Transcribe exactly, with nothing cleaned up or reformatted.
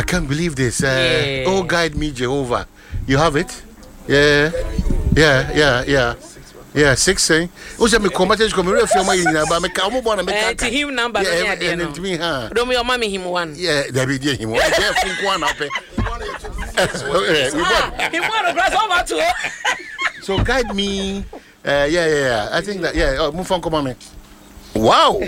can't believe this. Uh, Yeah. Oh, guide me, Jehovah. You have it? Yeah. Yeah, yeah, yeah. Yeah, six saying. Who's a combatant coming from my but me come on and Eh, to him number no Yeah, idea and no. to me, huh? Don't your mommy him one. Yeah, there be him. One there from one up. Ah, he want to cross over to. So guide me. Uh, yeah, yeah, yeah. I think that, yeah. Oh, move on, come on, man. Wow.